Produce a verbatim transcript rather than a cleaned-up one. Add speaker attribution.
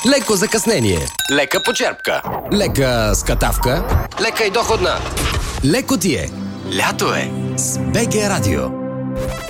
Speaker 1: леко закъснение,
Speaker 2: Лека почерпка.
Speaker 1: лека скатавка,
Speaker 2: Лека и доходна.
Speaker 1: леко ти е.
Speaker 2: Лято е.
Speaker 1: С БГ Радио.